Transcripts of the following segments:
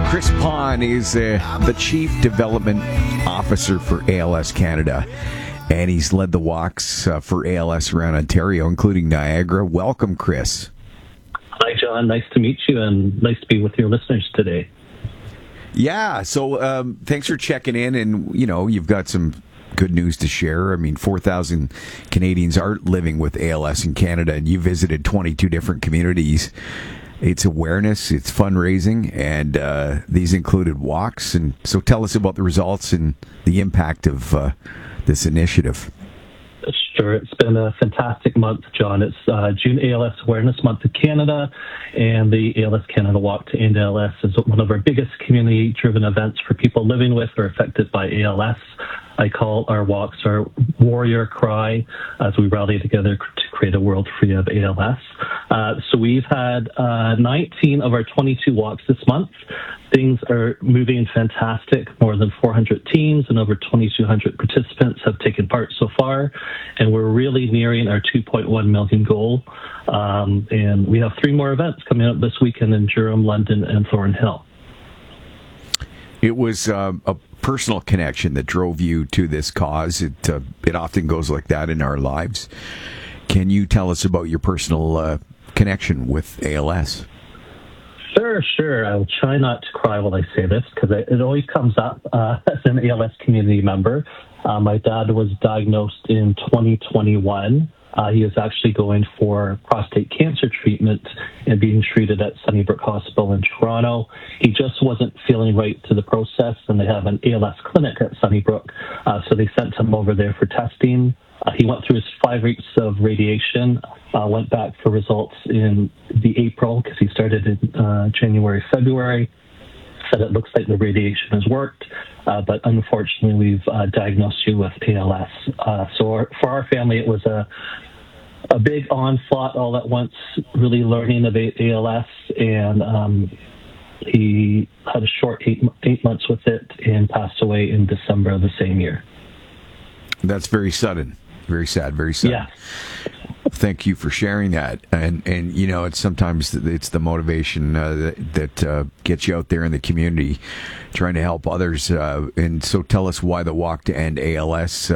Chris Pond is the Chief Development Officer for ALS Canada, and he's led the walks for ALS around Ontario, including Niagara. Welcome, Chris. Hi, John. Nice to meet you, and nice to be with your listeners today. Yeah, so thanks for checking in, and, you know, you've got some good news to share. I mean, 4,000 Canadians are living with ALS in Canada, and you visited 22 different communities. It's awareness, it's fundraising, and these included walks. And so tell us about the results and the impact of this initiative. Sure. It's been a fantastic month, John. It's June ALS Awareness Month in Canada, and the ALS Canada Walk to End ALS is one of our biggest community-driven events for people living with or affected by ALS. I call our walks our warrior cry as we rally together to create a world free of ALS. So we've had 19 of our 22 walks this month. Things are moving fantastic. More than 400 teams and over 2,200 participants have taken part so far, and we're really nearing our 2.1 million goal. And we have 3 more events coming up this weekend in Durham, London, and Thornhill. It was a personal connection that drove you to this cause. It often goes like that in our lives. Can you tell us about your personal connection with ALS? Sure. I'll try not to cry while I say this because it always comes up as an ALS community member. My dad was diagnosed in 2021. He was actually going for prostate cancer treatment and being treated at Sunnybrook Hospital in Toronto. He just wasn't feeling right to the process, and they have an ALS clinic at Sunnybrook, so they sent him over there for testing. He went through his 5 weeks of radiation, went back for results in the April because he started in January, February. Said it looks like the radiation has worked, but unfortunately we've diagnosed you with ALS. So for our family, it was a big onslaught all at once, really learning about ALS, and he had a short 8 months with it and passed away in December of the same year. That's very sudden. Very sad, very sudden. Yeah. Thank you for sharing that. And you know, it's sometimes it's the motivation that gets you out there in the community trying to help others. And so tell us why the Walk to End ALS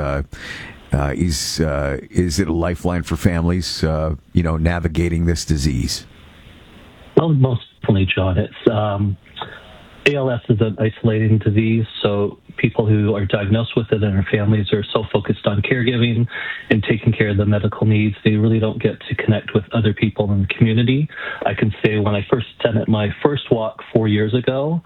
is it a lifeline for families, navigating this disease? Well, most definitely, John. It's ALS is an isolating disease, so people who are diagnosed with it and their families are so focused on caregiving and taking care of the medical needs, they really don't get to connect with other people in the community. I can say when I first attended my first walk 4 years ago,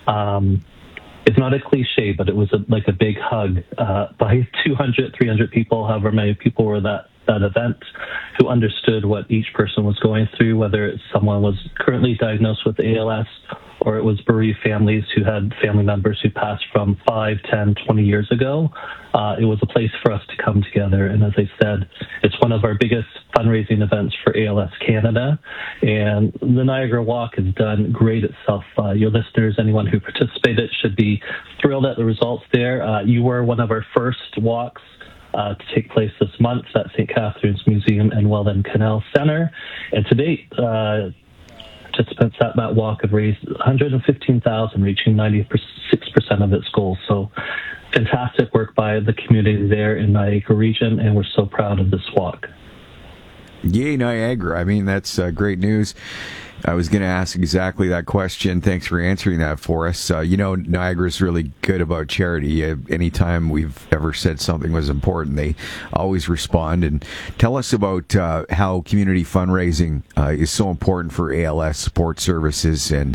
it's not a cliche, but it was like a big hug by 200, 300 people, however many people were that event, who understood what each person was going through, whether it's someone was currently diagnosed with ALS or it was bereaved families who had family members who passed from 5, 10, 20 years ago. It was a place for us to come together. And as I said, it's one of our biggest fundraising events for ALS Canada. And the Niagara Walk has done great itself. Your listeners, anyone who participated, should be thrilled at the results there. You were one of our first walks to take place this month at St. Catharines Museum and Welland Canal Centre. And to date, participants at that walk have raised $115,000, reaching 96% of its goal. So fantastic work by the community there in Niagara region, and we're so proud of this walk. Yay, Niagara. I mean, that's great news. I was going to ask exactly that question. Thanks for answering that for us. Niagara's really good about charity. Anytime we've ever said something was important, they always respond. And tell us about how community fundraising is so important for ALS support services and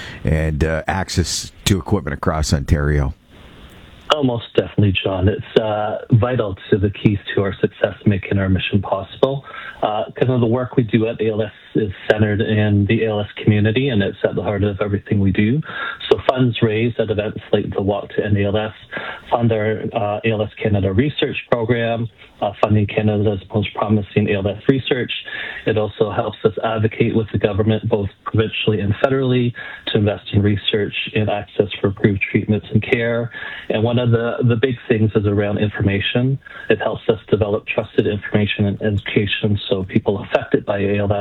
access to equipment across Ontario. Oh, most definitely, John. It's vital to the keys to our success, making our mission possible. Because of the work we do at ALS is centered in the ALS community, and it's at the heart of everything we do. So funds raised at events like the Walk to End ALS fund our ALS Canada research program, funding Canada's most promising ALS research. It also helps us advocate with the government, both provincially and federally, to invest in research and access for approved treatments and care. And one of the big things is around information. It helps us develop trusted information and education so people affected by ALS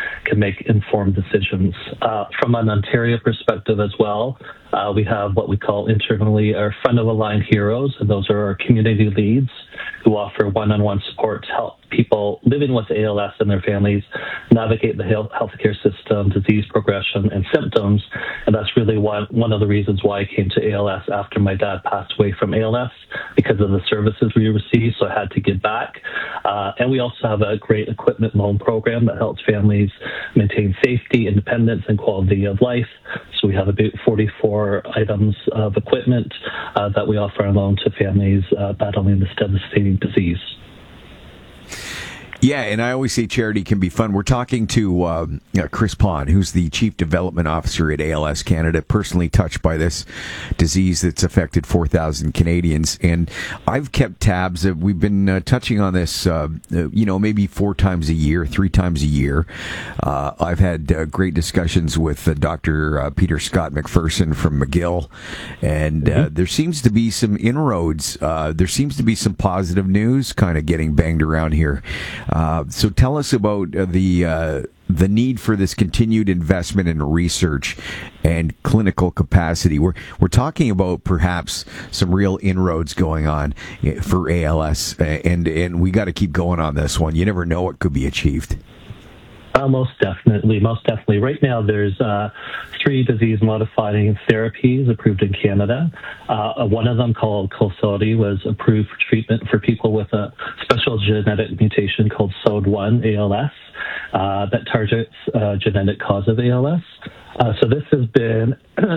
can make informed decisions. From an Ontario perspective as well, we have what we call internally our front-of-the-line heroes, and those are our community leads who offer one-on-one support to help people living with ALS and their families navigate the healthcare system, disease progression, and symptoms. And that's really one of the reasons why I came to ALS after my dad passed away from ALS, because of the services we received, so I had to give back. And we also have a great equipment loan program that helps families maintain safety, independence, and quality of life. So we have about 44 items of equipment that we offer on loan to families battling this devastating disease. Yeah, and I always say charity can be fun. We're talking to Chris Pond, who's the Chief Development Officer at ALS Canada, personally touched by this disease that's affected 4,000 Canadians. And I've kept tabs. We've been touching on this, maybe 4 times a year, 3 times a year. I've had great discussions with Dr. Peter Scott McPherson from McGill, and there seems to be some inroads. There seems to be some positive news kind of getting banged around here. So tell us about the need for this continued investment in research and clinical capacity. We're talking about perhaps some real inroads going on for ALS, and we got to keep going on this one. You never know what could be achieved. Most definitely. Right now, there's 3 disease-modifying therapies approved in Canada. One of them, called Qalsody, was approved for treatment for people with a special genetic mutation called SOD1 ALS that targets a genetic cause of ALS. So this has been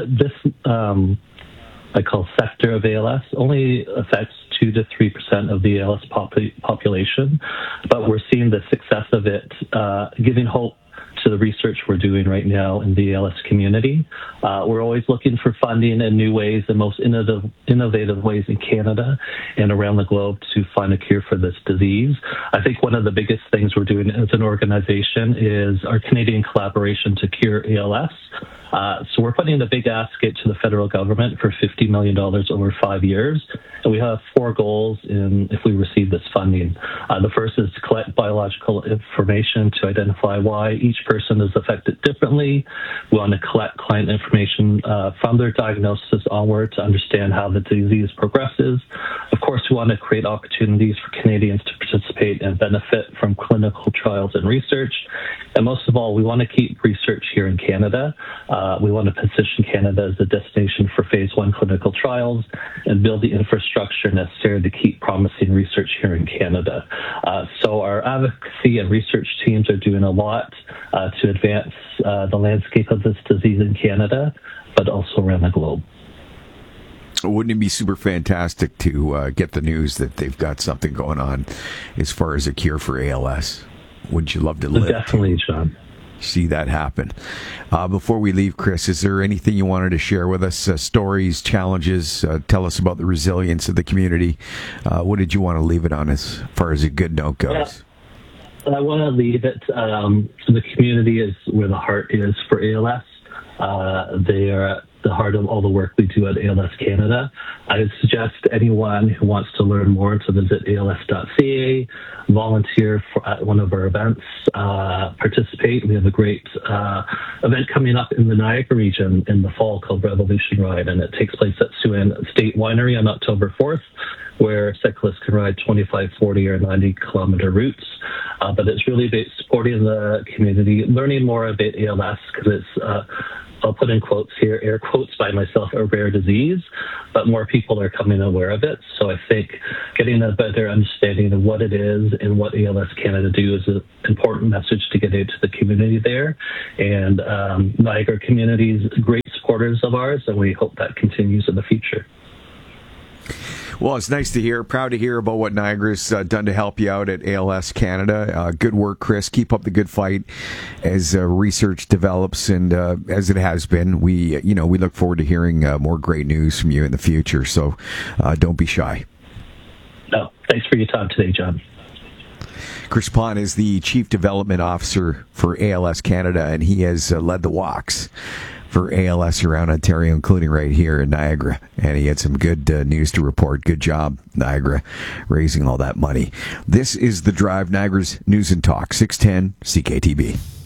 I call sector of ALS only affects 2 to 3% of the ALS population, but we're seeing the success of it, giving hope to the research we're doing right now in the ALS community. We're always looking for funding and new ways, the most innovative ways in Canada and around the globe to find a cure for this disease. I think one of the biggest things we're doing as an organization is our Canadian collaboration to cure ALS. So we're putting a big ask to the federal government for $50 million over 5 years. And we have 4 goals if we receive this funding. The first is to collect biological information to identify why each person is affected differently. We want to collect client information from their diagnosis onward to understand how the disease progresses. Of course, we want to create opportunities for Canadians to participate and benefit from clinical trials and research. And most of all, we want to keep research here in Canada. We want to position Canada as a destination for phase 1 clinical trials and build the infrastructure necessary to keep promising research here in Canada. So our advocacy and research teams are doing a lot to advance the landscape of this disease in Canada, but also around the globe. Wouldn't it be super fantastic to get the news that they've got something going on as far as a cure for ALS? Wouldn't you love to live? Definitely, John. See that happen. Before we leave, Chris, is there anything you wanted to share with us? Stories, challenges? Tell us about the resilience of the community. What did you want to leave it on as far as a good note goes? I want to leave it. The community is where the heart is for ALS. They are at the heart of all the work we do at ALS Canada. I would suggest anyone who wants to learn more to visit als.ca, volunteer at one of our events, participate. We have a great event coming up in the Niagara region in the fall called Revolution Ride, and it takes place at Siouan State Winery on October 4th, where cyclists can ride 25, 40, or 90-kilometer routes. But it's really about supporting the community, learning more about ALS, because it's I'll put in quotes here, air quotes by myself, a rare disease, but more people are coming aware of it. So I think getting a better understanding of what it is and what ALS Canada do is an important message to get into the community there. And Niagara community is great supporters of ours, and we hope that continues in the future. Well, it's nice to hear. Proud to hear about what Niagara's done to help you out at ALS Canada. Good work, Chris. Keep up the good fight as research develops, and as it has been. We look forward to hearing more great news from you in the future. So don't be shy. No, thanks for your time today, John. Chris Pond is the Chief Development Officer for ALS Canada, and he has led the walks for ALS around Ontario, including right here in Niagara. And he had some good news to report. Good job, Niagara, raising all that money. This is The Drive, Niagara's News and Talk, 610 CKTB.